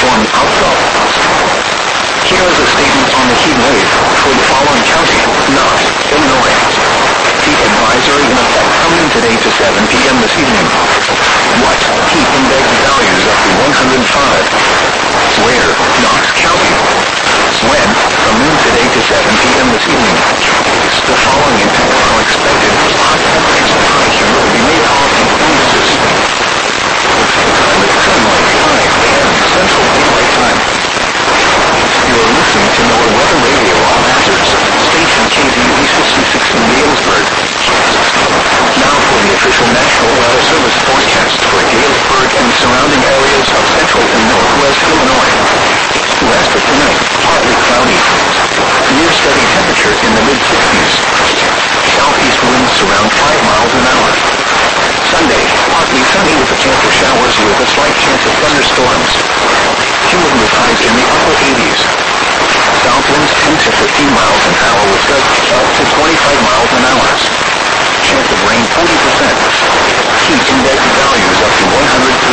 thunderstorm outflow. Here is a statement on the heat wave for the following county: Knox, Illinois. Heat advisory in effect from noon today to 7 p.m. this evening. What? Heat index values up to 105. Where? Knox County. When? From noon today to 7 p.m. this evening. The following events are expected: hot temperatures and high humidity may cause illnesses. Time of sunlight 5 a.m. Central Daylight Time. You are listening to NOAA Weather Radio on Hazards, station KZUE 66 in Galesburg. Now for the official National Weather Service forecast for Galesburg and surrounding areas of central and northwest Illinois. West of tonight, partly cloudy. Near steady temperature in the mid-60s. Southeast winds around 5 miles an hour. Sunday, partly sunny with a chance of showers with a slight chance of thunderstorms. Humidity with highs in the upper 80s. South winds 10 to 15 miles an hour with gusts up to 25 miles an hour. Chance of rain 40%. Heat index values up to 100.